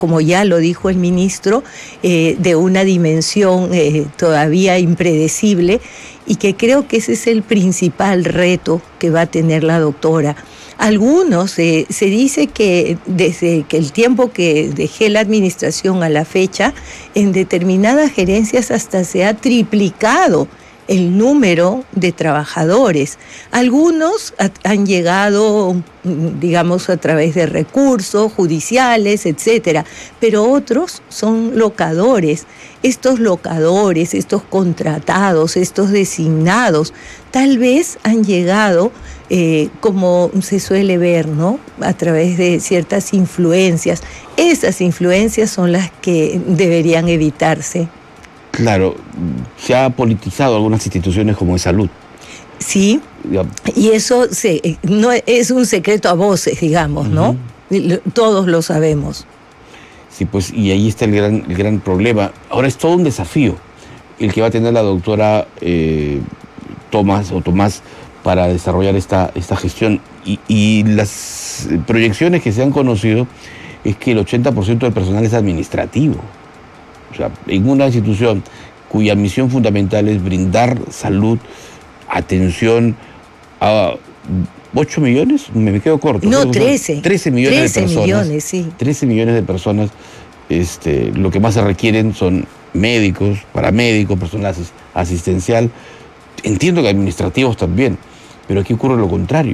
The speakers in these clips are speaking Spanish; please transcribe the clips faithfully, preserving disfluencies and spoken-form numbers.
como ya lo dijo el ministro, eh, de una dimensión eh, todavía impredecible, y que creo que ese es el principal reto que va a tener la doctora. Algunos, eh, se dice que desde que el tiempo que dejé la administración a la fecha, en determinadas gerencias hasta se ha triplicado el número de trabajadores. Algunos han llegado, digamos, a través de recursos judiciales, etcétera, pero otros son locadores. Estos locadores, estos contratados, estos designados, tal vez han llegado, eh, como se suele ver, ¿no?, a través de ciertas influencias. Esas influencias son las que deberían evitarse. Claro, se ha politizado algunas instituciones como de salud. Sí, y eso se, no es un secreto a voces, digamos, ¿no? Uh-huh. Todos lo sabemos. Sí, pues, y ahí está el gran, el gran problema. Ahora es todo un desafío el que va a tener la doctora eh, Tomás o Tomás para desarrollar esta, esta gestión. Y, y las proyecciones que se han conocido es que el ochenta por ciento del personal es administrativo. O sea, en una institución cuya misión fundamental es brindar salud, atención a ocho millones, me quedo corto. No, trece. trece millones trece de personas. Millones, sí. trece millones de personas, este, lo que más se requieren son médicos, paramédicos, personal asistencial, entiendo que administrativos también, pero aquí ocurre lo contrario.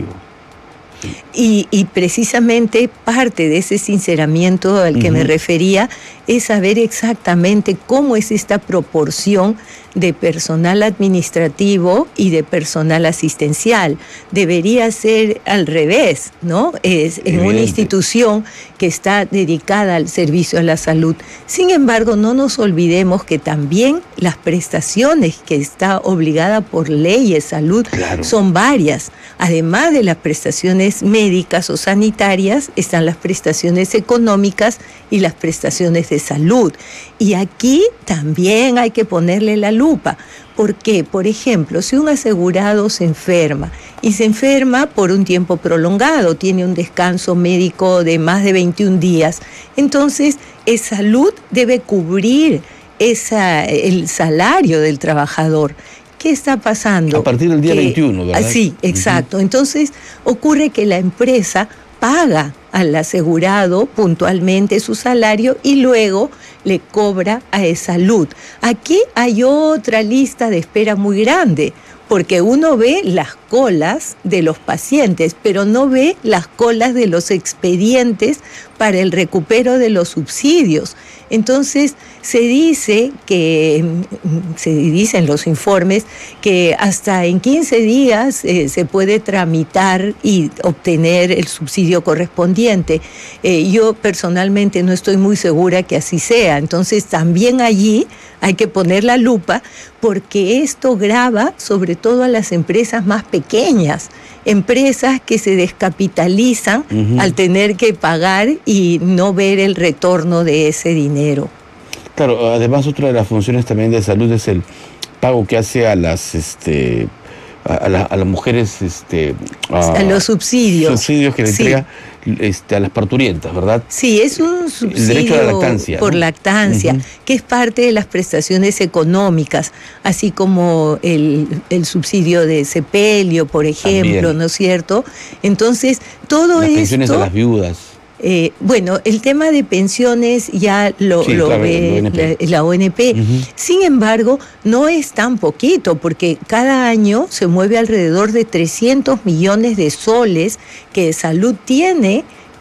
Y, y precisamente parte de ese sinceramiento al que uh-huh. me refería es saber exactamente cómo es esta proporción de personal administrativo y de personal asistencial. Debería ser al revés, ¿no? Es en una institución que está dedicada al servicio a la salud. Sin embargo, no nos olvidemos que también las prestaciones que está obligada por ley de salud claro. son varias. Además de las prestaciones médicas o sanitarias, están las prestaciones económicas y las prestaciones de salud. Y aquí también hay que ponerle la lupa. ¿Por qué? Por ejemplo, si un asegurado se enferma y se enferma por un tiempo prolongado, tiene un descanso médico de más de veintiún días, entonces el salud debe cubrir esa, el salario del trabajador. ¿Qué está pasando? A partir del día que, veintiuno, ¿verdad? Sí, exacto. Uh-huh. Entonces ocurre que la empresa paga al asegurado puntualmente su salario y luego le cobra a E-Salud. Aquí hay otra lista de espera muy grande, porque uno ve las colas de los pacientes, pero no ve las colas de los expedientes para el recupero de los subsidios. Entonces, se dice que, se dicen los informes, que hasta en quince días eh, se puede tramitar y obtener el subsidio correspondiente. Eh, yo personalmente no estoy muy segura que así sea. Entonces, también allí hay que poner la lupa, porque esto grava sobre todo a las empresas más pequeñas, empresas que se descapitalizan uh-huh. al tener que pagar y no ver el retorno de ese dinero. Claro, además otra de las funciones también de salud es el pago que hace a las este a, la, a las mujeres este a, a los subsidios subsidios que le sí. entrega este, a las parturientas, ¿verdad? Sí, es un subsidio el derecho a la lactancia, por ¿no? lactancia, uh-huh. que es parte de las prestaciones económicas, así como el, el subsidio de sepelio, por ejemplo, también. ¿No es cierto? Entonces, todo las esto... pensiones a las viudas. Eh, bueno, el tema de pensiones ya lo, sí, lo claro, ve la, la O N P. Uh-huh. Sin embargo, no es tan poquito, porque cada año se mueve alrededor de trescientos millones de soles que Salud tiene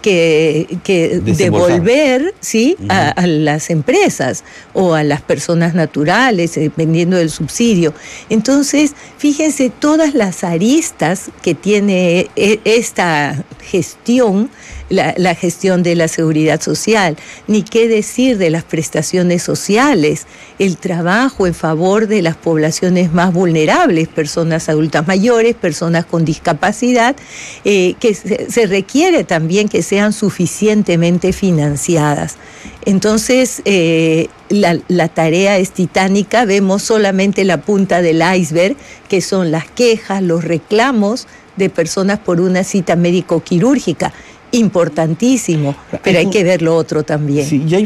que, que devolver, ¿sí? Uh-huh. a, a las empresas o a las personas naturales, dependiendo del subsidio. Entonces, fíjense todas las aristas que tiene esta gestión, La, la gestión de la seguridad social, ni qué decir de las prestaciones sociales, el trabajo en favor de las poblaciones más vulnerables, personas adultas mayores, personas con discapacidad, eh, que se, se requiere también que sean suficientemente financiadas. Entonces, eh, la, la tarea es titánica, vemos solamente la punta del iceberg, que son las quejas, los reclamos de personas por una cita médico-quirúrgica. importantísimo, pero hay que ver lo otro también. Sí, y hay